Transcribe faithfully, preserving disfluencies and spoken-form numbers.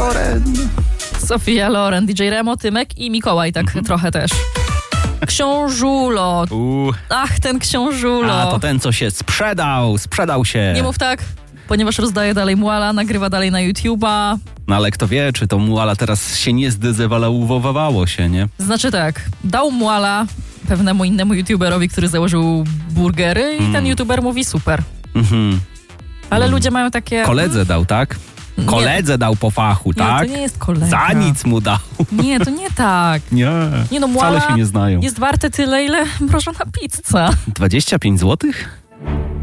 Loren. Sofia Loren, D J Remo, Tymek i Mikołaj, tak mhm. trochę też. Książulo. U. Ach, ten książulo. A, to ten, co się sprzedał, sprzedał się. Nie mów tak, ponieważ rozdaje dalej muala, nagrywa dalej na YouTube'a. No ale kto wie, czy to muala teraz się nie zdezewalowało się, nie? Znaczy tak, dał muala pewnemu innemu YouTuberowi, który założył burgery i mm. ten YouTuber mówi super. Mm-hmm. Ale mm. ludzie mają takie... Koledze dał, tak? Koledze nie. dał po fachu, nie, tak? to nie jest kolega. Za nic mu dał. Nie, to nie tak. Nie, nie no, wcale się nie znają. Jest warte tyle, ile mrożona pizza. dwadzieścia pięć złotych?